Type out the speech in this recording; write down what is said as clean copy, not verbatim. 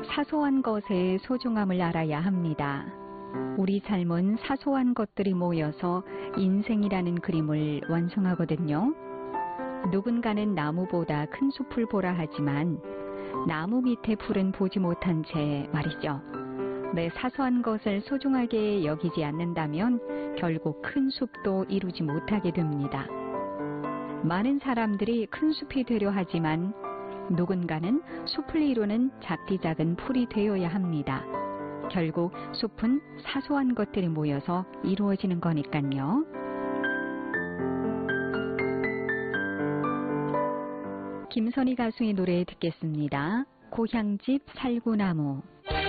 사소한 것의 소중함을 알아야 합니다. 우리 삶은 사소한 것들이 모여서 인생이라는 그림을 완성하거든요. 누군가는 나무보다 큰 숲을 보라 하지만 나무 밑에 풀은 보지 못한 채 말이죠. 내 사소한 것을 소중하게 여기지 않는다면 결국 큰 숲도 이루지 못하게 됩니다. 많은 사람들이 큰 숲이 되려 하지만 누군가는 숲을 이루는 작디 작은 풀이 되어야 합니다. 결국 숲은 사소한 것들이 모여서 이루어지는 거니까요. 김선희 가수의 노래 듣겠습니다. 고향집 살구나무.